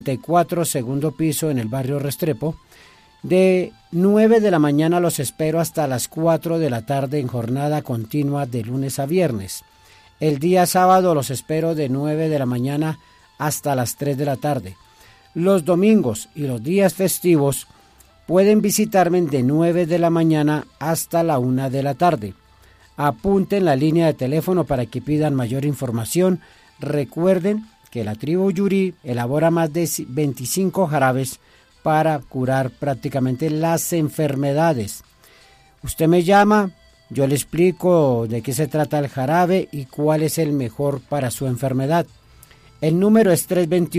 4, segundo piso, en el barrio Restrepo. De 9 de la mañana los espero hasta las 4 de la tarde en jornada continua de lunes a viernes. El día sábado los espero de 9 de la mañana hasta las 3 de la tarde. Los domingos y los días festivos pueden visitarme de 9 de la mañana hasta la 1 de la tarde. Apunten la línea de teléfono para que pidan mayor información. Recuerden que la tribu Yuri elabora más de 25 jarabes para curar prácticamente las enfermedades. Usted me llama, yo le explico de qué se trata el jarabe y cuál es el mejor para su enfermedad. El número es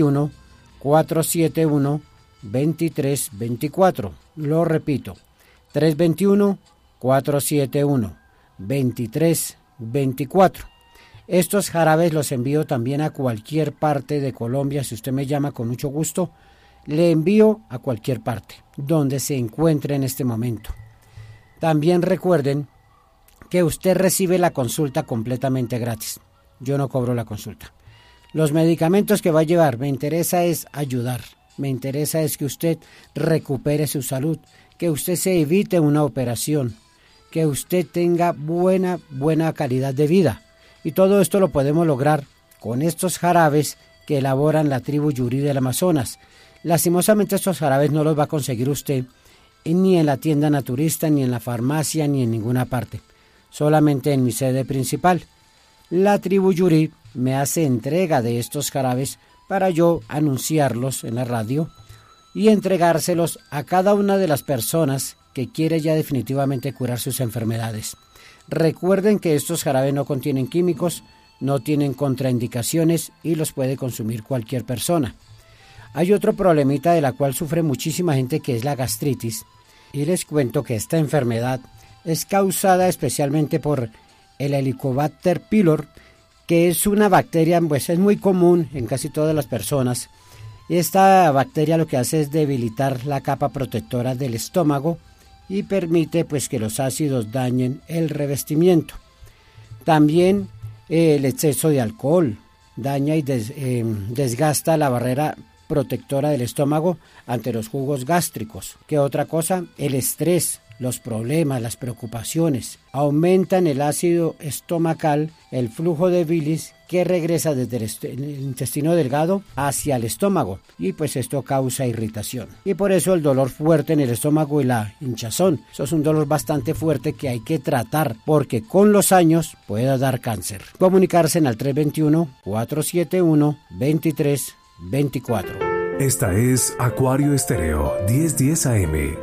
321-471-2324. Lo repito, 321-471-2324. Estos jarabes los envío también a cualquier parte de Colombia. Si usted me llama, con mucho gusto le envío a cualquier parte donde se encuentre en este momento. También recuerden que usted recibe la consulta completamente gratis. Yo no cobro la consulta. Los medicamentos que va a llevar, me interesa es ayudar. Me interesa es que usted recupere su salud, que usted se evite una operación, que usted tenga buena calidad de vida. Y todo esto lo podemos lograr con estos jarabes que elaboran la tribu Yuri del Amazonas. Lastimosamente estos jarabes no los va a conseguir usted ni en la tienda naturista, ni en la farmacia, ni en ninguna parte. Solamente en mi sede principal. La tribu Yuri me hace entrega de estos jarabes para yo anunciarlos en la radio y entregárselos a cada una de las personas que quiere ya definitivamente curar sus enfermedades. Recuerden que estos jarabes no contienen químicos, no tienen contraindicaciones y los puede consumir cualquier persona. Hay otro problemita de la cual sufre muchísima gente, que es la gastritis, y les cuento que esta enfermedad es causada especialmente por el Helicobacter pylori, que es una bacteria, pues es muy común en casi todas las personas. Esta bacteria lo que hace es debilitar la capa protectora del estómago y permite pues que los ácidos dañen el revestimiento. También el exceso de alcohol daña y desgasta la barrera protectora del estómago ante los jugos gástricos. ¿Qué otra cosa? El estrés, los problemas, las preocupaciones aumentan el ácido estomacal, el flujo de bilis que regresa desde el intestino delgado hacia el estómago, y pues esto causa irritación. Y por eso el dolor fuerte en el estómago y la hinchazón. Eso es un dolor bastante fuerte que hay que tratar, porque con los años puede dar cáncer. Comunicarse en al 321-471-2324. Esta es Acuario Estéreo 1010 AM.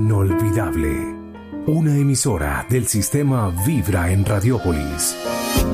Inolvidable. Una emisora del sistema Vibra en Radiópolis.